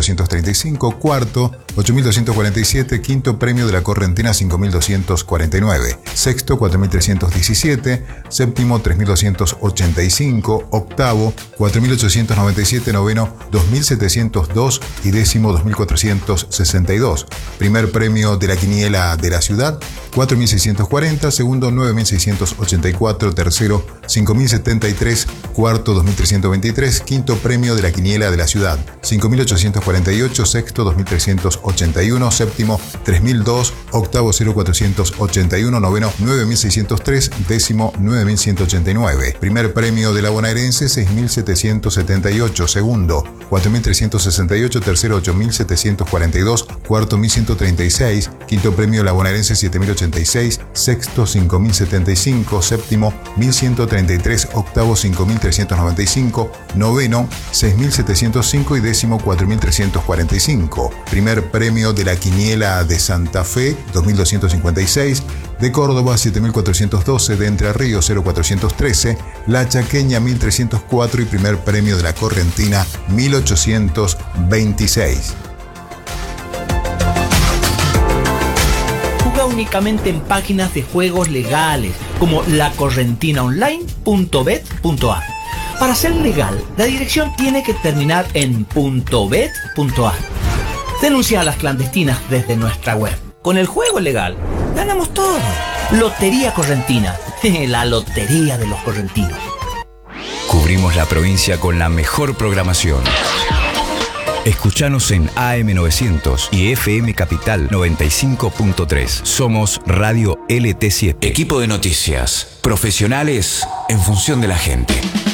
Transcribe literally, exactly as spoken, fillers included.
doscientos treinta y cinco. Cuarto, ocho mil doscientos cuarenta y siete. Quinto premio de la Correntina, cinco mil doscientos cuarenta y nueve. Sexto, cuatro mil trescientos diecisiete. Séptimo, tres mil doscientos ochenta y cinco. Octavo, cuatro mil ochocientos noventa y siete. Noveno, dos mil setecientos dos. Y décimo, dos mil cuatrocientos sesenta y dos. Primer premio de la quiniela de la ciudad, cuatro mil seiscientos cuarenta. Segundo, nueve mil seiscientos ochenta y cuatro. Tercero, cinco mil setenta y tres. Cuarto, dos mil trescientos veintitrés. Quinto premio de la quiniela de la ciudad, cinco mil ochocientos cuarenta y ocho. Sexto, dos mil trescientos ochenta y uno. Séptimo, tres mil dos. Octavo, cero mil cuatrocientos ochenta y uno. Noveno, nueve mil seiscientos tres. Décimo, nueve mil ciento ochenta y nueve. Primer premio de la bonaerense, seis mil setecientos setenta y ocho. Segundo, cuatro mil trescientos sesenta y ocho. Tercero, ocho mil setecientos cuarenta y dos. Cuarto, mil ciento treinta y seis. Quinto premio de la bonaerense, siete mil ochenta y seis. Sexto, cinco mil setenta y cinco. Séptimo, mil ciento treinta y tres. Octavo, cinco mil trescientos noventa y cinco. Noveno, seis mil setecientos cinco. Y décimo, cuatro mil trescientos cuarenta y cinco. Primer premio de la quiniela de Santa Fe, dos mil doscientos cincuenta y seis. De Córdoba, siete mil cuatrocientos doce. De Entre Ríos, cero mil cuatrocientos trece. La Chaqueña, mil trescientos cuatro. Y primer premio de la Correntina, mil ochocientos veintiséis. Juega únicamente en páginas de juegos legales como la correntina online punto bet punto a. Para ser legal, la dirección tiene que terminar en .bet punto a. Denuncia a las clandestinas desde nuestra web. Con el juego legal, ganamos todo. Lotería Correntina, la lotería de los correntinos. Cubrimos la provincia con la mejor programación. Escuchanos en A M novecientos y F M Capital noventa y cinco punto tres. Somos Radio L T siete. Equipo de noticias. Profesionales en función de la gente.